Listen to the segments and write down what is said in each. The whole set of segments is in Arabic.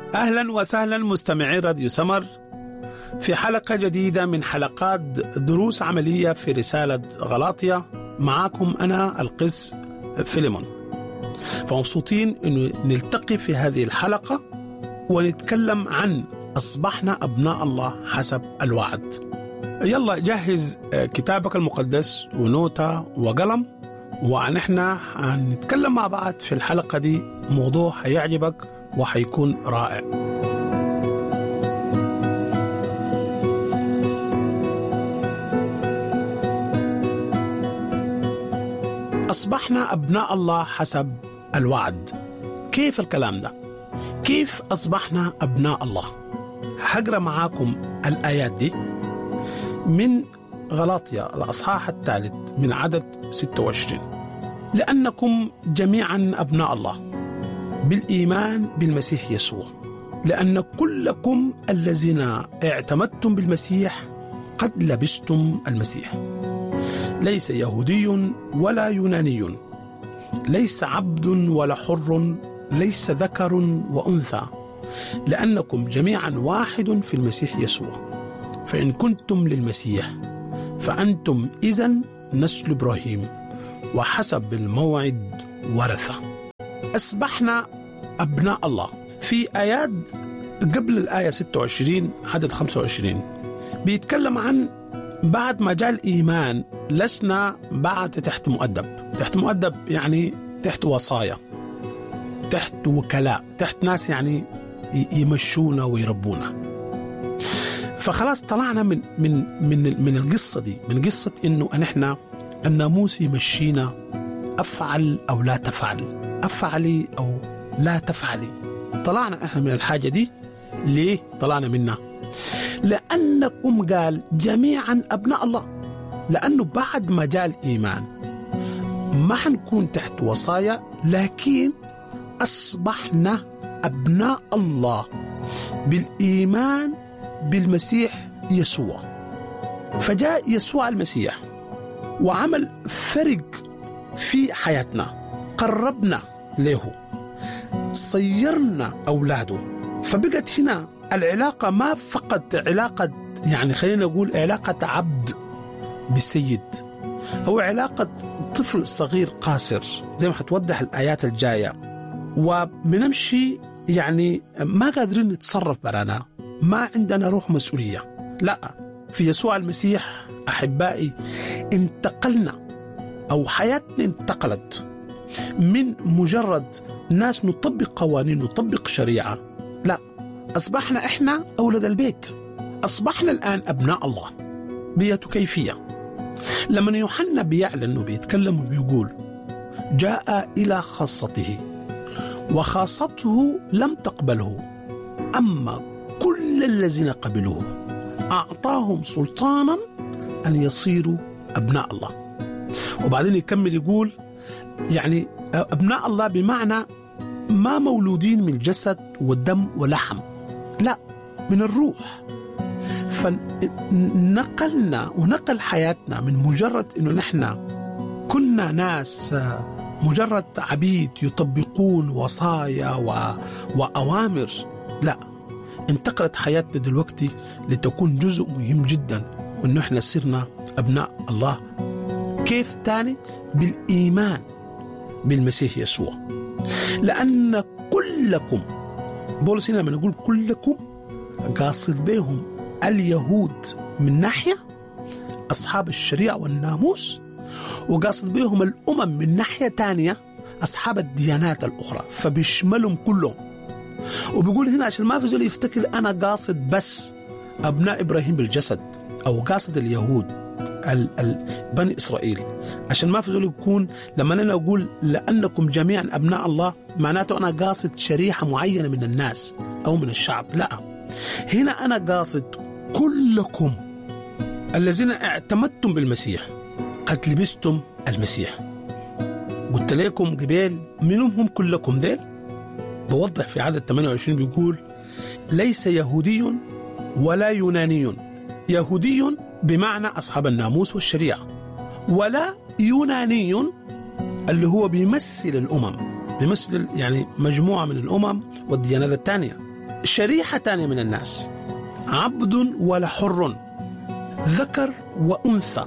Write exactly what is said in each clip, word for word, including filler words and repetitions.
أهلا وسهلا مستمعين راديو سمر في حلقة جديدة من حلقات دروس عملية في رسالة غلاطية. معاكم أنا القس فيليمون، فمبسوطين أنه نلتقي في هذه الحلقة ونتكلم عن أصبحنا أبناء الله حسب الوعد. يلا جهز كتابك المقدس ونوتة وقلم، ونحن هنتكلم مع بعض في الحلقة دي موضوع هيعجبك وحيكون رائع. أصبحنا أبناء الله حسب الوعد. كيف الكلام ده؟ كيف أصبحنا أبناء الله؟ هقرأ معاكم الآيات دي من غلاطية الأصحاح الثالث من عدد ستة وعشرين. لأنكم جميعا أبناء الله بالإيمان بالمسيح يسوع، لأن كلكم الذين اعتمدتم بالمسيح قد لبستم المسيح. ليس يهودي ولا يوناني، ليس عبد ولا حر، ليس ذكر وأنثى، لأنكم جميعا واحد في المسيح يسوع. فإن كنتم للمسيح فأنتم إذن نسل إبراهيم وحسب الموعد ورثة. أصبحنا أبناء الله. في آيات قبل الآية ستة وعشرين عدد خمسة وعشرين بيتكلم عن بعد ما جاء الإيمان لسنا بعد تحت مؤدب. تحت مؤدب يعني تحت وصايا، تحت وكلاء، تحت ناس يعني يمشونا ويربونا. فخلاص طلعنا من من من من القصة دي، من قصة إنه نحن الناموس يمشينا أفعل أو لا تفعل، أفعلي أو لا تفعلي. طلعنا إحنا من الحاجة دي. ليه طلعنا منها؟ لأنكم قال جميعا أبناء الله. لأنه بعد ما جاء الإيمان ما حنكون تحت وصايا، لكن أصبحنا أبناء الله بالإيمان بالمسيح يسوع. فجاء يسوع المسيح وعمل فرق في حياتنا، قربنا له، صيرنا أولاده. فبقت هنا العلاقة ما فقط علاقة، يعني خلينا نقول علاقة عبد بالسيد أو علاقة طفل صغير قاصر زي ما حتوضح الآيات الجاية، وبنمشي يعني ما قادرين نتصرف برانا، ما عندنا روح مسؤولية. لا، في يسوع المسيح أحبائي انتقلنا أو حياتنا انتقلت من مجرد ناس نطبق قوانين نطبق شريعة، لا، أصبحنا إحنا أولاد البيت. أصبحنا الآن أبناء الله بيته كيفية. لما يوحنا بيعلن وبيتكلم وبيقول جاء إلى خاصته وخاصته لم تقبله، أما كل الذين قبلوه أعطاهم سلطانا أن يصيروا أبناء الله. وبعدين يكمل يقول يعني أبناء الله بمعنى ما مولودين من جسد والدم ولحم، لا، من الروح. فنقلنا ونقل حياتنا من مجرد إنه نحن كنا ناس مجرد عبيد يطبقون وصايا و... وأوامر، لا، انتقلت حياتنا دلوقتي لتكون جزء مهم جدا وإنه احنا صرنا أبناء الله. كيف تاني؟ بالإيمان بالمسيح يسوع. لأن كلكم، بولس هنا لما نقول كلكم قاصد بهم اليهود من ناحية أصحاب الشريعة والناموس، وقاصد بهم الأمم من ناحية تانية أصحاب الديانات الأخرى، فبيشملهم كلهم. وبيقول هنا عشان ما في زول يفتكر أنا قاصد بس أبناء إبراهيم بالجسد أو قاصد اليهود بني إسرائيل، عشان ما في زول يكون لما أنا أقول لأنكم جميعا أبناء الله معناته أنا قاصد شريحة معينة من الناس أو من الشعب، لا، هنا أنا قاصد كلكم الذين اعتمدتم بالمسيح قد لبستم المسيح. قلت لكم قبل منهم هم كلكم ذيل. بوضح في عدد ثمانية وعشرين بيقول ليس يهودي ولا يوناني. يهودي بمعنى أصحاب الناموس والشريعة، ولا يوناني اللي هو بيمثل الأمم، بيمثل يعني مجموعة من الأمم والديانات الثانية. شريحة تانية من الناس، عبد ولا حر، ذكر وأنثى،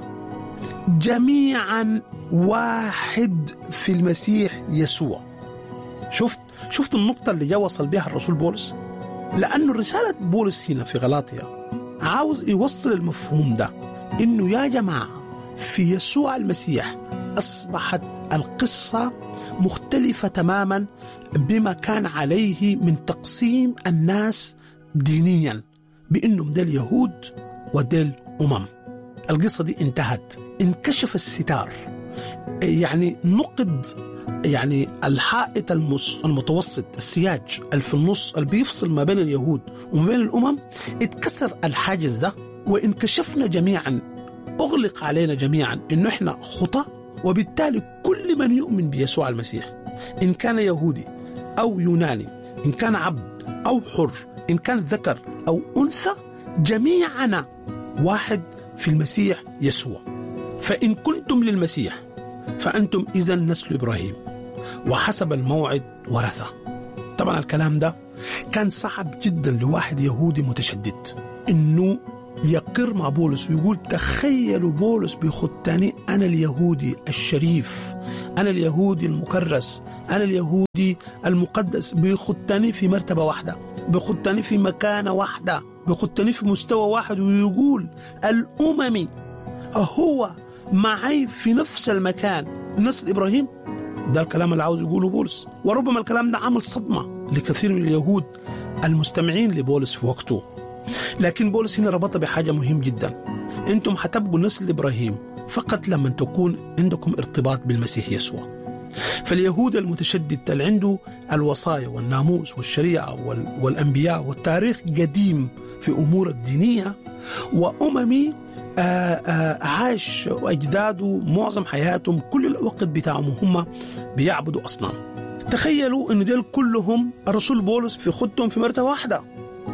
جميعا واحد في المسيح يسوع. شفت شفت النقطة اللي جا وصل بها الرسول بولس؟ لأنه رسالة بولس هنا في غلاطيا عاوز يوصل المفهوم ده، إنه يا جماعة في يسوع المسيح أصبحت القصة مختلفة تماما بما كان عليه من تقسيم الناس دينيا، بأنهم ديل يهود وديل أمم. القصة دي انتهت، انكشف الستار، يعني نقد يعني الحائط المتوسط، السياج اللي في النص اللي بيفصل ما بين اليهود وما بين الأمم، اتكسر الحاجز ده وانكشفنا جميعا، أغلق علينا جميعا إنه إحنا خطأ. وبالتالي كل من يؤمن بيسوع المسيح، إن كان يهودي أو يوناني، إن كان عبد أو حر، إن كان ذكر أو أنثى، جميعنا واحد في المسيح يسوع. فإن كنتم للمسيح فأنتم إذن نسل إبراهيم وحسب الموعد ورثة. طبعا الكلام ده كان صعب جدا لواحد يهودي متشدد إنه يقر مع بولس ويقول تخيلوا بولس بيخطني أنا اليهودي الشريف، أنا اليهودي المكرس، أنا اليهودي المقدس، بيخطني في مرتبة واحدة، بيخطني في مكانة واحدة، بيخطني في مستوى واحد، ويقول الأممي هو معي في نفس المكان نسل إبراهيم. ده الكلام اللي عاوز يقوله بولس، وربما الكلام ده عمل صدمة لكثير من اليهود المستمعين لبولس في وقته. لكن بولس هنا ربطه بحاجة مهم جدا، أنتم حتبقوا نسل إبراهيم فقط لما تكون عندكم ارتباط بالمسيح يسوع. فاليهود المتشدد اللي عنده الوصايا والناموس والشريعة والأنبياء والتاريخ قديم في أمور الدينية، وأممي آآ آآ عاش أجداده معظم حياتهم كل الوقت بتاعهم هم بيعبدوا أصنام. تخيلوا أن دول كلهم الرسول بولس في خطهم في مرتبة واحدة،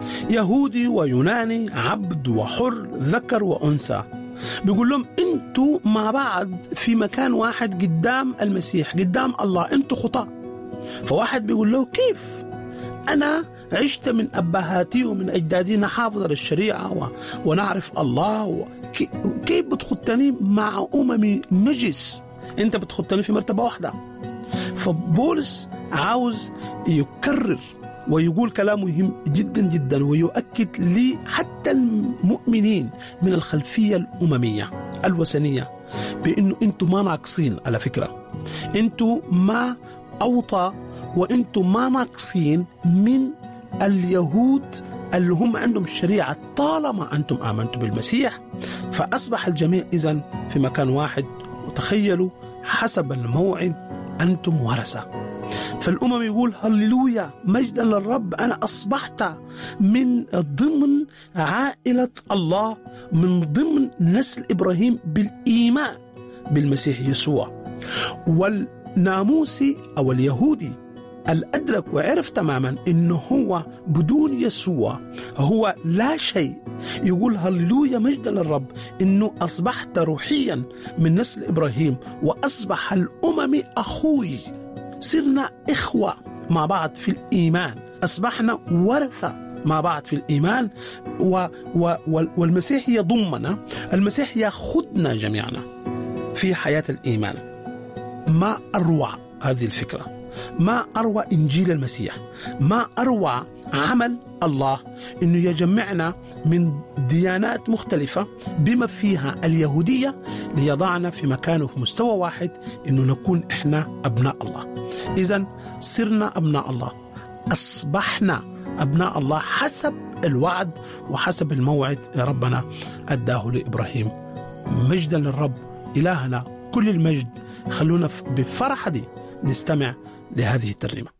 يهودي ويوناني، عبد وحر، ذكر وأنثى. بيقول لهم انتوا مع بعض في مكان واحد قدام المسيح، قدام الله، انتوا خطاة. فواحد بيقول له كيف أنا عشت من أبهاتي ومن أجدادي نحافظ على الشريعة و... ونعرف الله و... كيف بتخطني مع أممي نجس؟ أنت بتخطني في مرتبة واحدة. فبولس عاوز يكرر ويقول كلام مهم جدا جدا، ويؤكد لي حتى المؤمنين من الخلفية الأممية الوثنية بأنه أنتم ما ناقصين. على فكرة أنتم ما أوطى، وأنتم ما ناقصين من اليهود اللي هم عندهم الشريعة طالما أنتم آمنتم بالمسيح. فأصبح الجميع إذن في مكان واحد، وتخيلوا حسب الموعد أنتم ورثة. فالأمم يقول هللويا مجدا للرب، أنا أصبحت من ضمن عائلة الله، من ضمن نسل إبراهيم بالإيمان بالمسيح يسوع. والناموسي أو اليهودي الأدرك وعرف تماما إنه هو بدون يسوع هو لا شيء، يقول هللويا مجدا للرب إنه أصبحت روحيا من نسل إبراهيم، وأصبح الأمم أخوي، صرنا إخوة مع بعض في الإيمان، أصبحنا ورثة مع بعض في الإيمان. و و والمسيح يضمنا، المسيح يأخذنا جميعنا في حياة الإيمان. ما أروع هذه الفكرة، ما أروع إنجيل المسيح، ما أروع عمل الله إنه يجمعنا من ديانات مختلفة بما فيها اليهودية ليضعنا في مكان وفي مستوى واحد، إنه نكون إحنا أبناء الله. إذن صرنا أبناء الله، أصبحنا أبناء الله حسب الوعد وحسب الموعد ربنا أداه لإبراهيم. مجدا للرب إلهنا كل المجد. خلونا بفرحة دي نستمع لهذه الترنيمة.